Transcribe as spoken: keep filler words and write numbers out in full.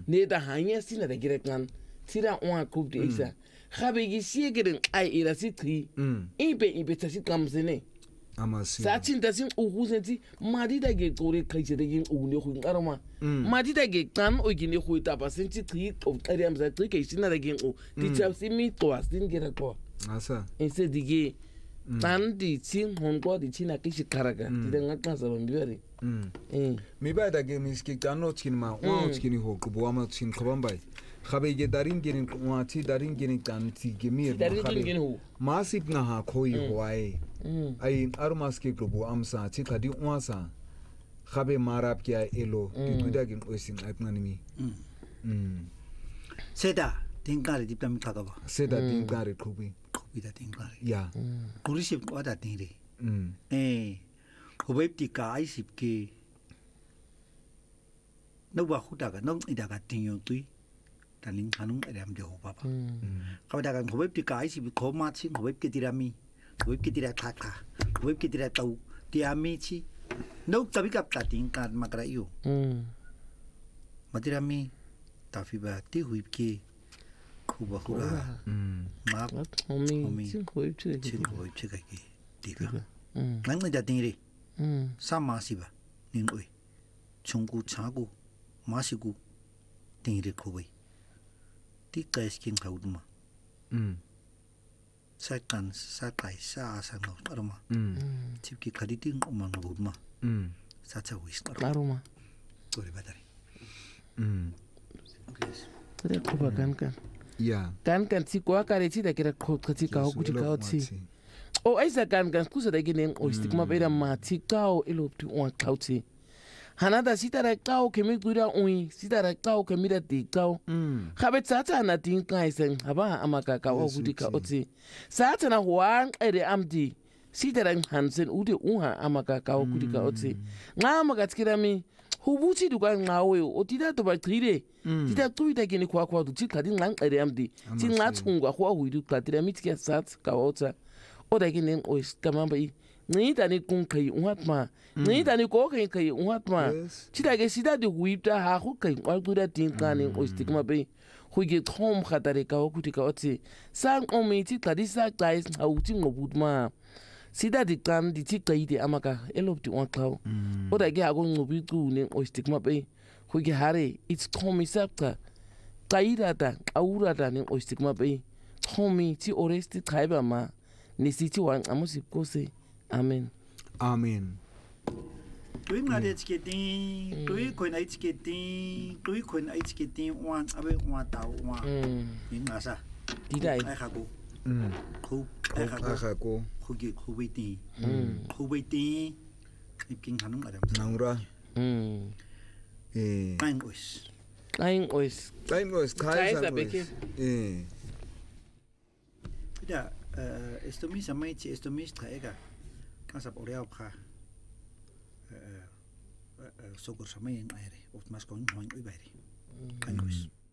ne da hanya sina da gire kan tira on coupe de isa khabe gi siegeren ai ira sitri ibe ibe tasi kamsene amasi satin da sin uhuzenti madi da ge gore kai da yin une khu ngarama madi da ge kan o gine khu ta pasenti tri of ariam za tri kai sina da gen o ti chapsi mi to asin gira ko asa inse dige tan di tin hon ko di tina kishi karaga ti da ngaka sa bambiri eh mi ba da ge miski tano tin ma o tin ho ko bo ma tin ko bambai khabe ge darin genin wa ti darin genin kan ti ge mi khabe masip na ha khoi hoai ai armas ke ko amsa ti kadi unsa khabe marap kya elo ti tuda gen osin apnanimi mm seda tingkari di pam kagaba seda tingkari khubi khubi da tingkari ya kuriship ko da tingre mm eh hobep ti ka ai sip ke no ba khuda ga no ida ga tingyo tui taling hanung adam de ho baba ka da ga hobep ti ka ai sip ko ma chi hobep ke tirami hobep ke tira kha kha hobep ke tira tau ti ami chi no tabi kap ta tingkar makra yo mm matirami tafi ba ti huip ke Kuba kuba, mak, homi, cing koi cing, cing koi cing kaki, tiga. Nang na jadi ni, sama siapa, ning oi, cungku cagu, masiku, tinggi kubai, tiga eskin kau rumah. Sekan, sekai, sa asang kau rumah. Cipki kadi ting umang rumah. Saca wis kau rumah. Boleh badari. Tadi aku bahkan kan. ya kan kan si kwa kare ti da kira ko ti ka ku ti ka ti o ai sa kan kan ku sa da ginen o stigma be da ma ti ka o ilo ti on ka ti hanada si ta da ka o ke mi gura ui si ta da ka o ke mi da ti ka o ha be ta ta na tin ka isen haba amaka ka o ku ti ka o ti sa ta na huan ere amdi si ta da hansen u de unha amaka ka o ku ti ka o ti nga amaka tikira mi hubuti duka ngawe o tida to ba trire tida tuita kini kwa kwa tu kadi ngang ere amdi ti ngatungwa kwa huidu kladira mitike sat ka ota o da kini o istamamba i ni tani kun kai unhatma ni tani ko kai kai unhatma tida ge sida de huita ha khu kai wa tuda tin kani o stigma be huige thom khatare ka o kutika oti sang o mi ti kadi sa guys ha uti ngobutma sida di kan di ti kai di amaka elop di on cloud o da ge ago ngobi ku ne o stigma be hu ge hare it's komi sapta kai da da aura da ne o stigma be komi ti oresti kaiba ma ni si ti wan amusi ko se amen amen tui nga de tiketing tui ko na tiketing tui ko na tiketing wan abe wan ta wan ni nga sa di dai ai kha ko mm ko ai kha ko Kugi kubiti, kubiti, ipking hanung ada. Naura, eh, kain ois, kain ois, kain ois, kain ois, eh. Tidak, esto mis amai ci esto mis traega, kasap oreau kha, sokur samai yang aire, of mas kong hoing ubairi, kain ois.